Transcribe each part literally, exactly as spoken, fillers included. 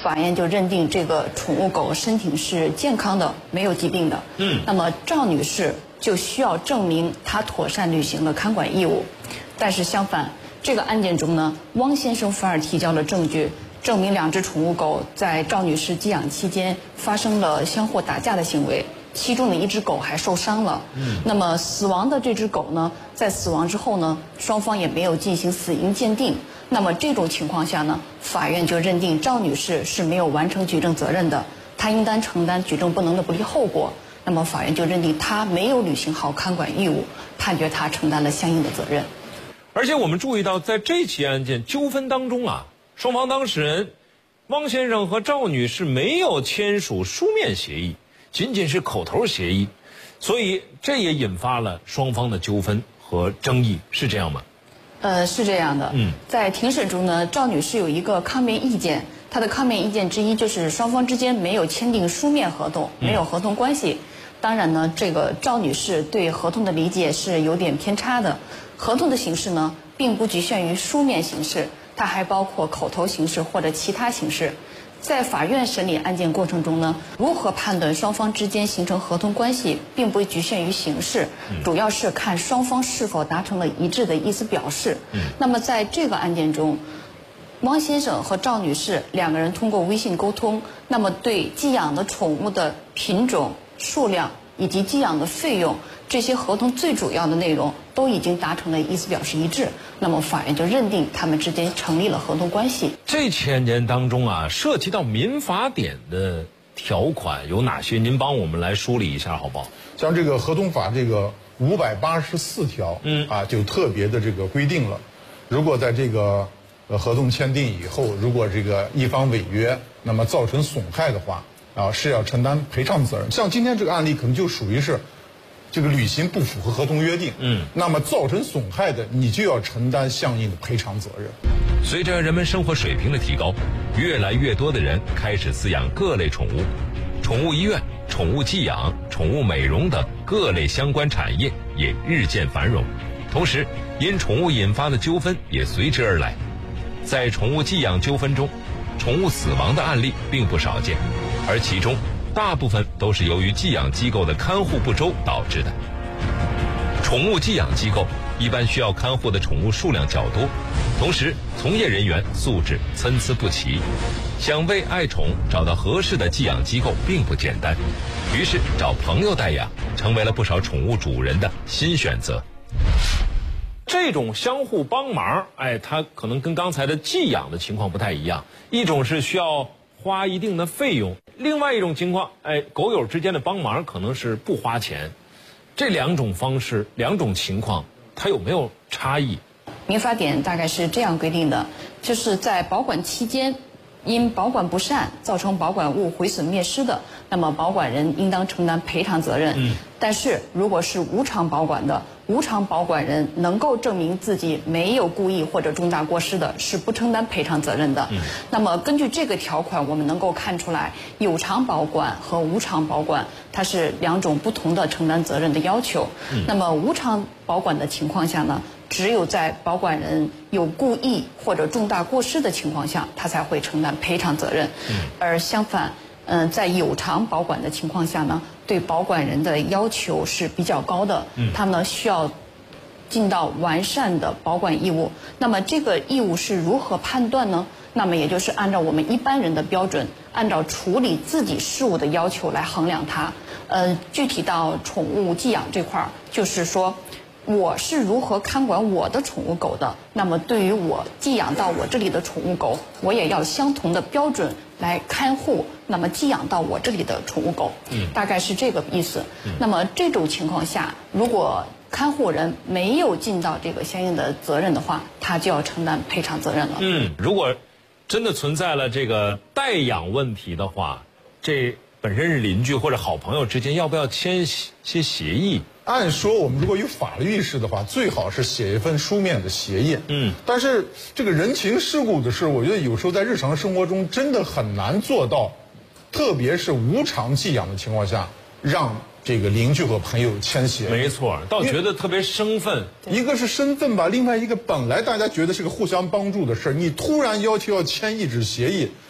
法院就认定这个宠物狗身体是健康的，没有疾病的。嗯，那么赵女士就需要证明她妥善履行了看管义务。但是相反，这个案件中呢，汪先生反而提交了证据，证明两只宠物狗在赵女士寄养期间发生了相互打架的行为，其中的一只狗还受伤了。嗯，那么死亡的这只狗呢，在死亡之后呢，双方也没有进行死因鉴定。那么这种情况下呢，法院就认定赵女士是没有完成举证责任的，她应当承担举证不能的不利后果。那么法院就认定她没有履行好看管义务，判决她承担了相应的责任。 而且我们注意到，在这起案件纠纷当中啊，双方当事人汪先生和赵女士没有签署书面协议，仅仅是口头协议，所以这也引发了双方的纠纷和争议，是这样吗？ 呃，是这样的。 嗯， 在庭审中呢，赵女士有一个抗辩意见，她的抗辩意见之一就是双方之间没有签订书面合同，没有合同关系。当然呢，这个赵女士对合同的理解是有点偏差的。合同的形式呢，并不局限于书面形式，它还包括口头形式或者其他形式。在法院审理案件过程中呢，如何判断双方之间形成合同关系，并不局限于形式，主要是看双方是否达成了一致的意思表示。那么在这个案件中，汪先生和赵女士两个人通过微信沟通，那么对寄养的宠物的品种、数量以及寄养的费用，这些合同最主要的内容都已经达成了意思表示一致，那么法院就认定他们之间成立了合同关系。 这起案件当中啊，涉及到民法典的条款有哪些？您帮我们来梳理一下好不好？ 像这个合同法这个五百八十四条，嗯啊，就特别的这个规定了，如果在这个呃合同签订以后，如果这个一方违约，那么造成损害的话，啊是要承担赔偿责任。像今天这个案例可能就属于是这个履行不符合合同约定，嗯，那么造成损害的，你就要承担相应的赔偿责任。 随着人们生活水平的提高，越来越多的人开始饲养各类宠物，宠物医院、宠物寄养、宠物美容等各类相关产业也日渐繁荣，同时因宠物引发的纠纷也随之而来。在宠物寄养纠纷中，宠物死亡的案例并不少见，而其中大部分都是由于寄养机构的看护不周导致的。宠物寄养机构一般需要看护的宠物数量较多，同时从业人员素质参差不齐，想为爱宠找到合适的寄养机构并不简单，于是找朋友代养成为了不少宠物主人的新选择。 这种相互帮忙，哎，它可能跟刚才的寄养的情况不太一样，一种是需要花一定的费用，另外一种情况，哎，狗友之间的帮忙可能是不花钱。这两种方式、两种情况，它有没有差异？ 民法典大概是这样规定的，就是在保管期间，因保管不善造成保管物毁损灭失的，那么保管人应当承担赔偿责任。嗯，但是如果是无偿保管的，无偿保管人能够证明自己没有故意或者重大过失的，是不承担赔偿责任的。嗯，那么根据这个条款，我们能够看出来，有偿保管和无偿保管它是两种不同的承担责任的要求。嗯，那么无偿保管的情况下呢，只有在保管人有故意或者重大过失的情况下，他才会承担赔偿责任。嗯，而相反，嗯、呃，在有偿保管的情况下呢，对保管人的要求是比较高的。嗯，他呢需要尽到完善的保管义务。那么这个义务是如何判断呢？那么也就是按照我们一般人的标准，按照处理自己事务的要求来衡量它。呃，具体到宠物寄养这块儿，就是说，我是如何看管我的宠物狗的，那么对于我寄养到我这里的宠物狗，我也要相同的标准来看护那么寄养到我这里的宠物狗。嗯，大概是这个意思。嗯，那么这种情况下，如果看护人没有尽到这个相应的责任的话，他就要承担赔偿责任了。 嗯，如果真的存在了这个代养问题的话，这本身是邻居或者好朋友之间要不要签些协议？ 按说我们如果有法律意识的话，最好是写一份书面的协议。嗯，但是这个人情世故的事，我觉得有时候在日常生活中真的很难做到，特别是无偿寄养的情况下，让这个邻居和朋友签协议。 没错，倒觉得特别生分。 一个是身份吧，另外一个本来大家觉得是个互相帮助的事，你突然要求要签一纸协议，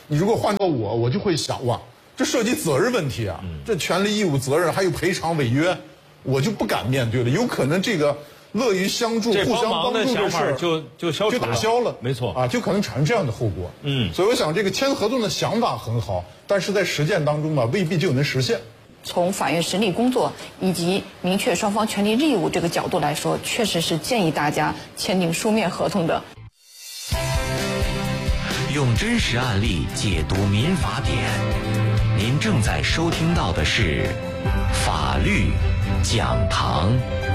你如果换到我，我就会想哇，这涉及责任问题啊，这权利义务责任还有赔偿违约，我就不敢面对了。有可能这个乐于相助、互相帮助的事儿就就消就打消了， 没错啊，就可能产生这样的后果。 嗯， 所以我想这个签合同的想法很好，但是在实践当中吧，未必就能实现。 从法院审理工作以及明确双方权利义务这个角度来说，确实是建议大家签订书面合同的。 用真实案例解读民法典，您正在收听到的是法律讲堂。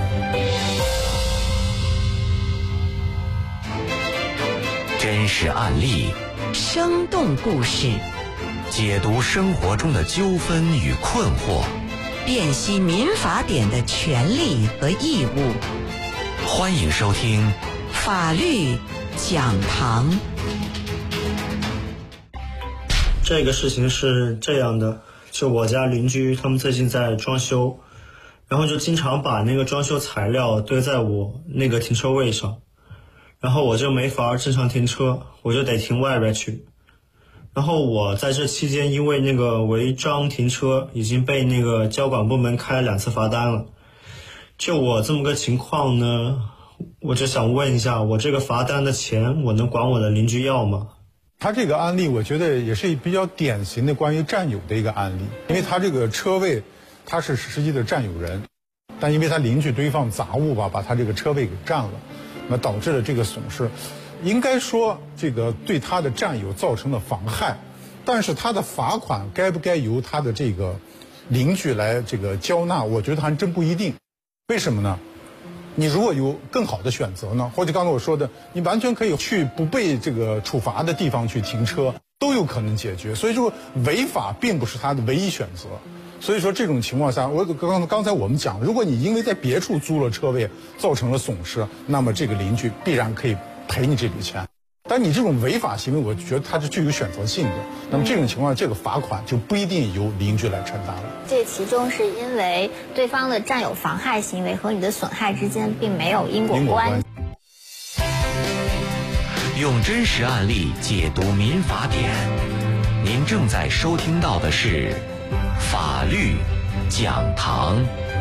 真实案例， 生动故事， 解读生活中的纠纷与困惑， 辨析民法典的权利和义务。 欢迎收听法律讲堂。 这个事情是这样的，就我家邻居他们最近在装修，然后就经常把那个装修材料堆在我那个停车位上，然后我就没法正常停车，我就得停外边去。然后我在这期间因为那个违章停车已经被那个交管部门开了两次罚单了。就我这么个情况呢，我就想问一下，我这个罚单的钱我能管我的邻居要吗？ 他这个案例我觉得也是比较典型的关于占有的一个案例，因为他这个车位他是实际的占有人，但因为他邻居堆放杂物吧，把他这个车位给占了，那导致了这个损失。应该说这个对他的占有造成了妨害，但是他的罚款该不该由他的这个邻居来这个交纳，我觉得还真不一定。为什么呢？你如果有更好的选择呢，或者刚才我说的，你完全可以去不被这个处罚的地方去停车，都有可能解决。所以说违法并不是他的唯一选择。所以说这种情况下，我刚刚才我们讲，如果你因为在别处租了车位造成了损失，那么这个邻居必然可以赔你这笔钱。但你这种违法行为，我觉得它是具有选择性的。那么这种情况，这个罚款就不一定由邻居来承担了。 这其中是因为对方的占有妨害行为和你的损害之间并没有因果关系。 用真实案例解读民法典，您正在收听到的是法律讲堂。